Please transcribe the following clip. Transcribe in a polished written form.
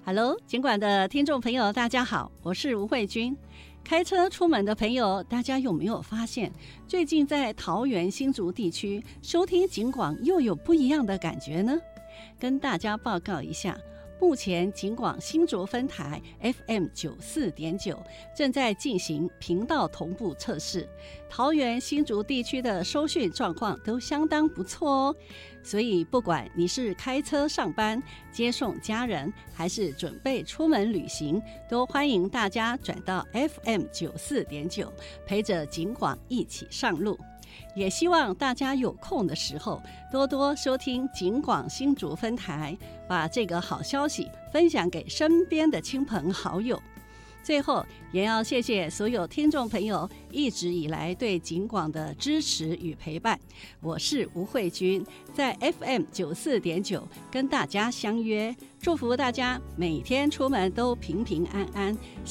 Hello， 警广的听众朋友，大家好，我是吴慧君。开车出门的朋友，大家有没有发现，最近在桃园新竹地区收听警广又有不一样的感觉呢？跟大家报告一下，目前警广新竹分台 FM94.9 正在进行频道同步测试，桃园新竹地区的收讯状况都相当不错哦。所以不管你是开车上班、接送家人，还是准备出门旅行，都欢迎大家转到 FM94.9 陪着警广一起上路。也希望大家有空的时候多多收听警广新竹分台，把这个好消息分享给身边的亲朋好友。最后也要谢谢所有听众朋友一直以来对警广的支持与陪伴。我是吴慧君，在 FM94.9 跟大家相约，祝福大家每天出门都平平安安。